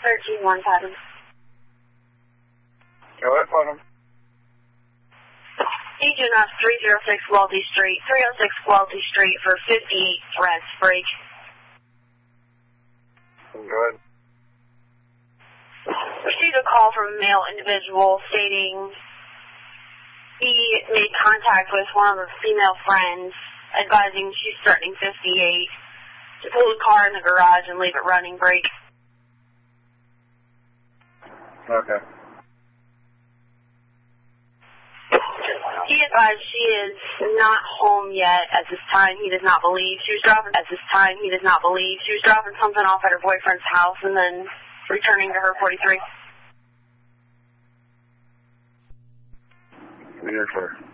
13-1 pattern. Go ahead, Putnam. Agent of 306 Welty Street, 306 Welty Street for 58 threats, break. Go ahead. Received a call from a male individual stating he made contact with one of her female friends, advising she's threatening 58 to pull the car in the garage and leave it running, break. Okay. He advised she is not home yet at this time. He does not believe she was dropping something off at her boyfriend's house and then returning to her 43. We're clear.